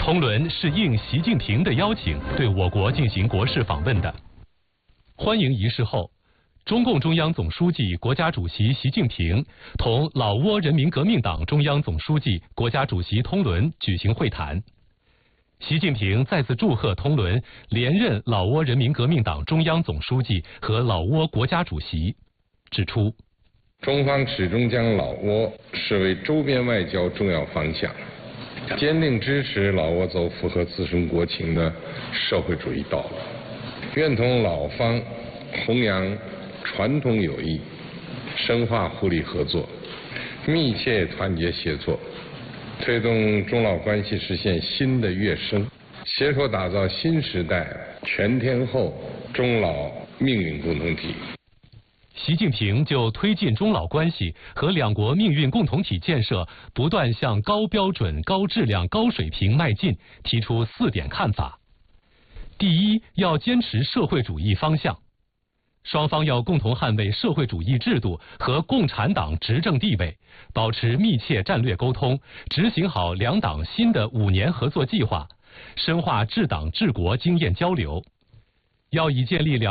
通伦是应习近平的邀请，对我国进行国事访问的。欢迎仪式后，中共中央总书记、国家主席习近平同老挝人民革命党中央总书记、国家主席通伦举行会谈。习近平再次祝贺通伦连任老挝人民革命党中央总书记和老挝国家主席，指出， 中方始终将老挝视为周边外交重要方向，坚定支持老挝走符合自身国情的社会主义道路，愿同老方弘扬传统友谊，深化互利合作，密切团结协作，推动中老关系实现新的跃升，携手打造新时代全天候中老命运共同体。 习近平就推进中老关系和两国命运共同体建设不断向高标准、高质量、高水平迈进提出4点看法。第一，要坚持社会主义方向，双方要共同捍卫社会主义制度和共产党执政地位，保持密切战略沟通，执行好两党新的5年合作计划，深化治党治国经验交流。要以建立